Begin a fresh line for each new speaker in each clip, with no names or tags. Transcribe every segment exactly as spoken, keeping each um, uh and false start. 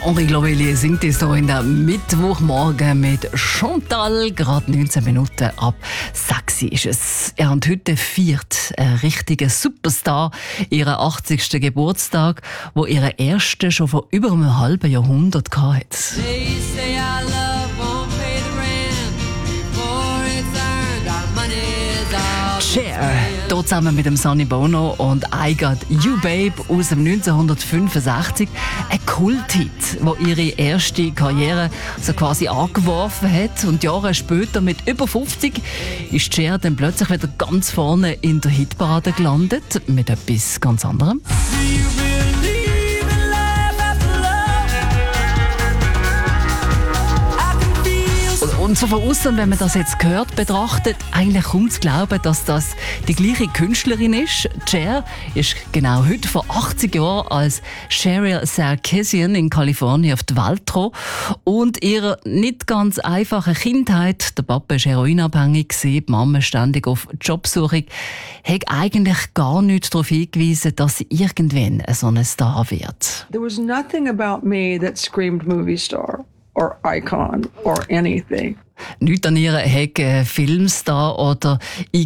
Henri Clovellier singt es so in der Mittwochmorgen mit Chantal. Gerade neunzehn Minuten ab sechs ist es. Ja, und heute feiert ein richtiger Superstar ihren achtzigsten Geburtstag, wo ihre erste schon vor über einem halben Jahrhundert hatte. Cher, hier zusammen mit dem Sonny Bono und I Got You Babe aus dem neunzehnhundertfünfundsechzig. Ein Kulthit, der ihre erste Karriere so quasi angeworfen hat. Und Jahre später, mit über fünfzig, ist Cher dann plötzlich wieder ganz vorne in der Hitparade gelandet. Mit etwas ganz anderem. Und so von außen, wenn man das jetzt hört, betrachtet, eigentlich kaum zu glauben, dass das die gleiche Künstlerin ist. Cher ist genau heute vor achtzig Jahren als Cheryl Sarkisian in Kalifornien auf die Welt gekommen. Und ihre nicht ganz einfache Kindheit, der Papa war heroinabhängig, die Mama ständig auf Jobsuche, hat eigentlich gar nicht darauf hingewiesen, dass sie irgendwann so ein Star wird.
There was nothing about me that screamed movie star or icon or anything.
Nicht an ihr hat Filmstar oder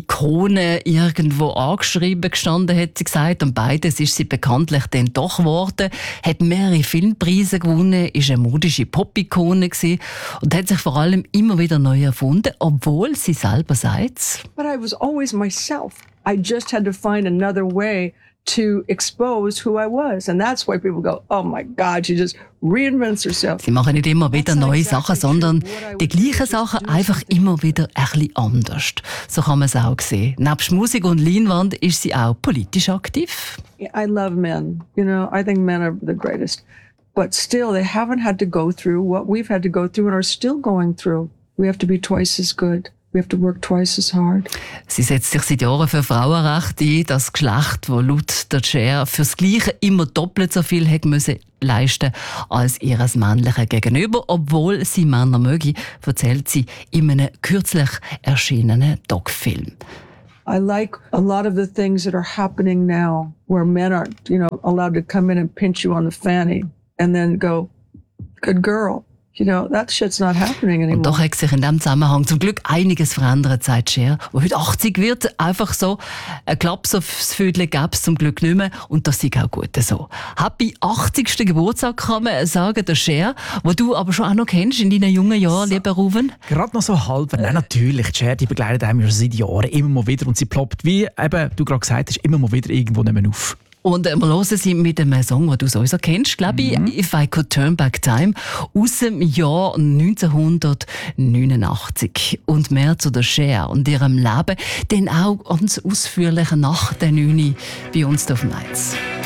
Ikone irgendwo angeschrieben gestanden, hat sie gesagt. Und beides ist sie bekanntlich dann doch geworden. Hat mehrere Filmpreise gewonnen, ist eine modische Pop-Ikone gewesen und hat sich vor allem immer wieder neu erfunden, obwohl sie selber sagt:
But I was always myself. I just had to find another way to expose who I was. And that's why people go, oh my God, she just reinvents herself.
Sie machen nicht immer wieder neue Sachen, sondern die gleichen Sachen einfach immer wieder ein bisschen anders. So kann man es auch sehen. Nebst Musik und Leinwand ist sie auch politisch aktiv.
I love men. You know, I think men are the greatest. But still, they haven't had to go through what we've had to go through and are still going through. We have to be twice as good. We have to work twice as hard.
Sie setzt sich seit Jahren für Frauenrechte ein, das Geschlecht, das laut der Cher fürs Gleiche immer doppelt so viel hat müssen leisten als ihres männlichen Gegenüber, obwohl sie Männer möge, erzählt sie in einem kürzlich erschienenen Doc-Film.
I like a lot of the things that are happening now, where men are, you know, allowed to come in and pinch you on the fanny and then go, good girl. You know, that shit's not happening anymore.
Und doch hat sich in diesem Zusammenhang zum Glück einiges verändert, sagt Cher, wo heute achtzig wird. Einfach so ein Klaps aufs Vödel gäbe es zum Glück nicht mehr. Und das ist auch gut so. Happy achtzigsten Geburtstag, kann man sagen, der Cher, den du aber schon auch noch kennst in deinen jungen Jahren, lieber Ruven.
Gerade noch so halb. Nein, natürlich. Die Cher, die begleitet einem schon seit Jahren immer mal wieder. Und sie ploppt, wie eben du gerade gesagt hast, immer mal wieder irgendwo nicht mehr auf.
Und wir hören sie mit einem Song, den du sowieso kennst, glaube ich, mhm. «If I Could Turn Back Time» aus dem Jahr neunzehnhundertneunundachtzig. Und mehr zu der Cher und ihrem Leben, dann auch ganz ausführlich nach der neun bei uns auf dem Eins.